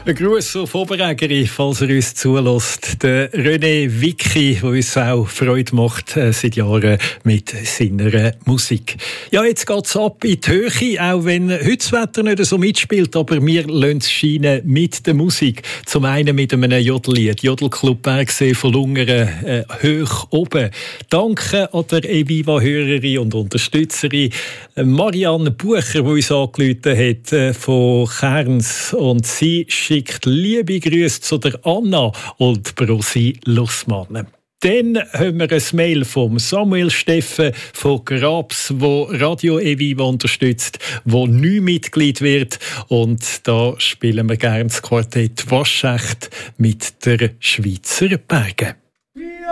Ein Gruß auf Oberägeri, falls er uns zulässt. Der René Wicki, der uns auch Freude macht seit Jahren mit seiner Musik. Ja, jetzt geht es ab in die Höhe, auch wenn heute das Wetter nicht so mitspielt, aber wir lassen es scheinen mit der Musik. Zum einen mit einem Jodellied, Jodelclub Bergsee von Lungern, hoch oben. Danke an der Eviva-Hörerin und Unterstützerin Marianne Bucher, die uns angerufen hat von Kerns, und sie schickt liebe Grüße zu der Anna und Brosi Lussmann. Dann haben wir ein Mail vom Samuel Steffen von Grabs, wo Radio Eviva unterstützt, wo neu Mitglied wird. Und da spielen wir gerne das Quartett Waschecht mit der Schweizer Berge.